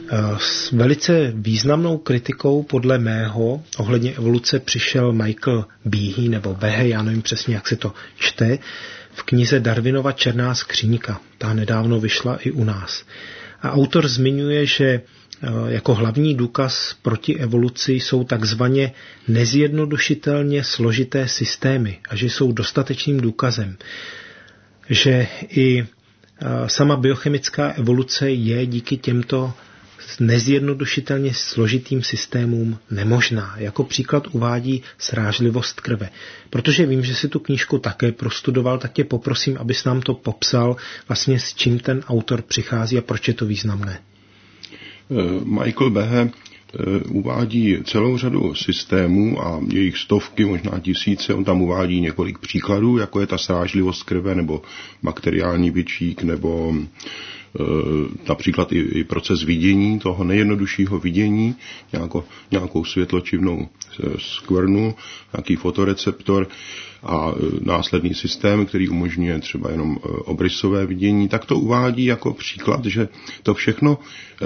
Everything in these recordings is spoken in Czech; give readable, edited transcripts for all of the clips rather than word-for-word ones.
S velice významnou kritikou podle mého ohledně evoluce přišel Michael Behe nebo Behe, já nevím přesně, jak se to čte, v knize Darwinova Černá skříňka. Ta nedávno vyšla i u nás. A autor zmiňuje, že jako hlavní důkaz proti evoluci jsou takzvaně nezjednodušitelně složité systémy a že jsou dostatečným důkazem, že i sama biochemická evoluce je díky těmto nezjednodušitelně složitým systémům nemožná. Jako příklad uvádí srážlivost krve. Protože vím, že si tu knížku také prostudoval, tak tě poprosím, abys nám to popsal, vlastně s čím ten autor přichází a proč je to významné. Michael Behe uvádí celou řadu systémů a jejich stovky, možná tisíce. On tam uvádí několik příkladů, jako je ta srážlivost krve nebo bakteriální bičík nebo například i proces vidění, toho nejjednoduššího vidění, nějakou světločivnou skvrnu, nějaký fotoreceptor a následný systém, který umožňuje třeba jenom obrysové vidění, tak to uvádí jako příklad, že to všechno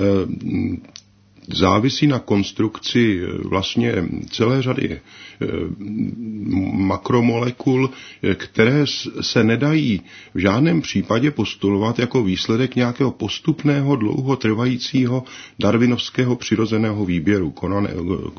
závisí na konstrukci vlastně celé řady makromolekul, které se nedají v žádném případě postulovat jako výsledek nějakého postupného, dlouhotrvajícího darwinovského přirozeného výběru,